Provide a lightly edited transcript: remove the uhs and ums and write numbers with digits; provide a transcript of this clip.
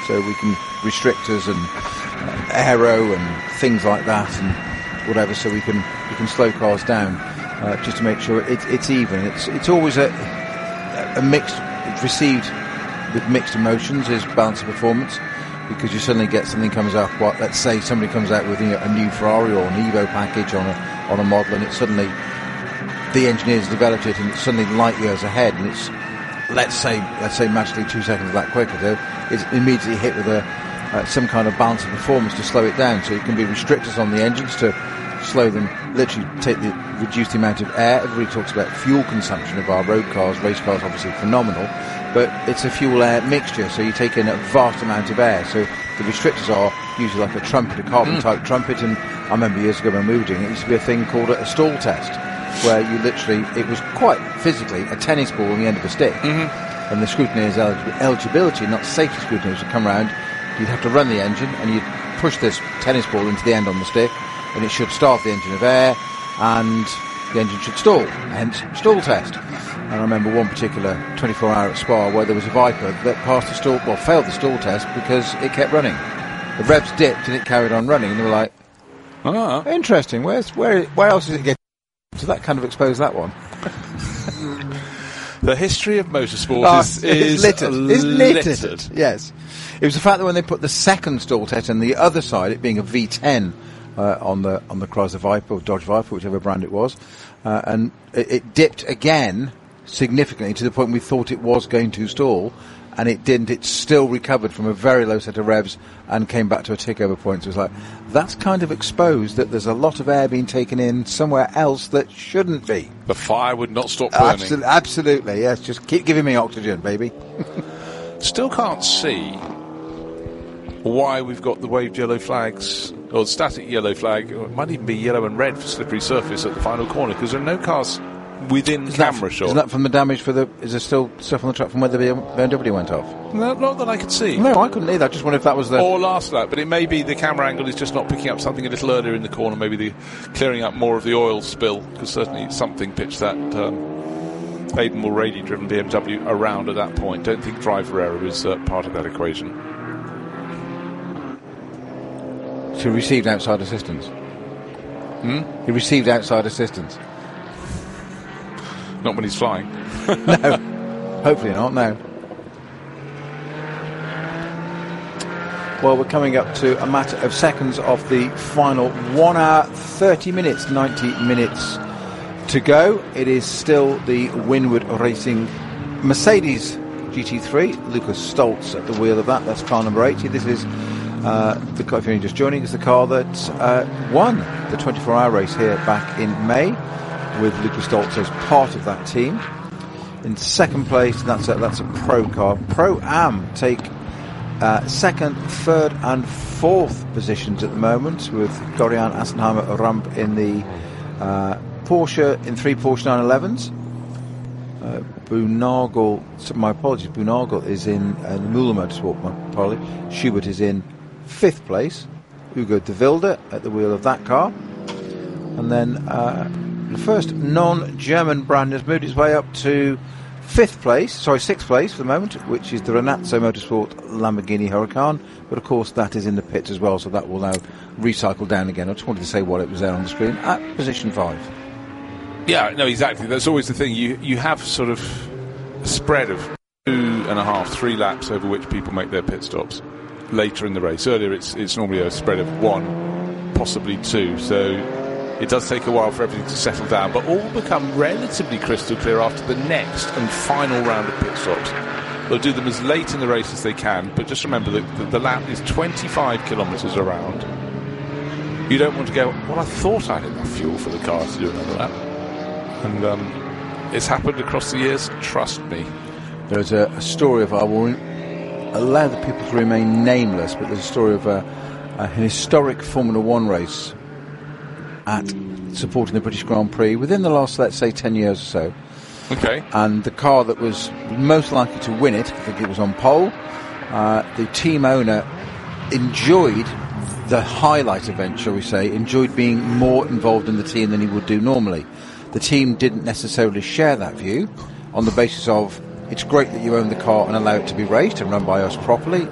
so we can restrictors and aero and things like that and whatever, so we can slow cars down just to make sure it's even. It's always a mixed, it's received with mixed emotions, is balance of performance, because you suddenly get something comes up. Let's say somebody comes out with a new Ferrari or an Evo package on a model, and it's suddenly the engineers developed it, and it's suddenly light years ahead, and it's let's say magically 2 seconds that quicker. So it's immediately hit with some kind of balance of performance to slow it down. So it can be restrictors on the engines to slow them, literally reduce the amount of air. Everybody talks about fuel consumption of our road cars, race cars, obviously phenomenal, but it's a fuel-air mixture, so you take in a vast amount of air. So the restrictors are usually like a trumpet, a carbon-type trumpet, and I remember years ago when we were doing it, used to be a thing called a stall test, where you literally, it was quite physically a tennis ball on the end of a stick, and the scrutineer's eligibility, not safety scrutineers, would come round, you'd have to run the engine, and you'd push this tennis ball into the end on the stick, and it should starve the engine of air, and the engine should stall, hence stall test. And I remember one particular 24-hour at Spa where there was a Viper that failed the stall test because it kept running. The revs dipped and it carried on running, and they were like, interesting, where else is it getting? So that kind of exposed that one. The history of motorsport is littered. Yes. It was the fact that when they put the second stall test on the other side, it being a V10 on the Chrysler Viper or Dodge Viper, whichever brand it was, and it dipped again significantly to the point we thought it was going to stall, and it didn't. It still recovered from a very low set of revs and came back to a tick over point. So it was like, that's kind of exposed that there's a lot of air being taken in somewhere else that shouldn't be. The fire would not stop burning. Absolutely, yes. Just keep giving me oxygen, baby. Still can't see why we've got the waved yellow flags, or static yellow flag, or it might even be yellow and red for slippery surface at the final corner, because there are no cars within camera shot. Isn't that from the damage is there still stuff on the track from where the BMW went off? No, not that I could see. No, I couldn't either. I just wondered if that was or last lap, but it may be the camera angle is just not picking up something a little earlier in the corner, maybe the clearing up more of the oil spill, because certainly something pitched that Aidan Mulready driven BMW around at that point. Don't think driver error was part of that equation. So he received outside assistance. He received outside assistance. Not when he's flying. No, hopefully not, no. Well, we're coming up to a matter of seconds of the final 1 hour, 30 minutes, 90 minutes to go. It is still the Winward Racing Mercedes GT3. Lucas Stoltz at the wheel of that. That's car number 80. This is the car, if you're just joining, is the car that won the 24-hour race here back in May, with Lucas Stoltz as part of that team. In second place, that's a pro car. Pro-Am take second, third and fourth positions at the moment, with Dorian Assenheimer Rump in the Porsche, in 3 Porsche 911s. Boonagel, my apologies, Boonagel is in Müller Motorsport, my apologies. Schubert is in 5th place. Hugo de Wilde at the wheel of that car. And then the first non-German brand has moved its way up to 6th place for the moment, which is the Renazzo Motorsport Lamborghini Huracan. But of course that is in the pits as well, so that will now recycle down again. I just wanted to say what it was there on the screen at position 5. Yeah, no, exactly. That's always the thing. You have sort of a spread of 2.5, 3 laps over which people make their pit stops later in the race. Earlier it's normally a spread of 1, possibly 2, so it does take a while for everything to settle down, but all become relatively crystal clear after the next and final round of pit stops. They'll do them as late in the race as they can, but just remember that the lap is 25 kilometres around. You don't want to go, well, I thought I had enough fuel for the car to do another lap. And it's happened across the years, trust me. There's a story of, I will allow the people to remain nameless, but there's a story of an historic Formula 1 race at supporting the British Grand Prix within the last, let's say, 10 years or so. Okay. And the car that was most likely to win it, I think it was on pole, the team owner enjoyed the highlight event, shall we say, enjoyed being more involved in the team than he would do normally. The team didn't necessarily share that view on the basis of, it's great that you own the car and allow it to be raced and run by us properly.